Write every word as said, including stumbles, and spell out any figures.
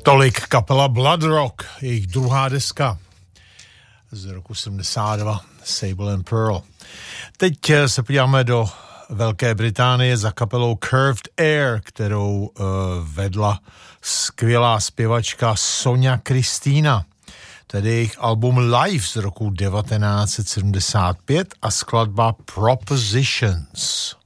Tolik kapela Blood Rock, jejich druhá deska z roku sedmdesát dva, Sable and Pearl. Teď se podíváme do Velké Británie za kapelou Curved Air, kterou uh, vedla skvělá zpěvačka Sonia Christina. Tedy jejich album Live z roku devatenáct set sedmdesát pět a skladba Propositions.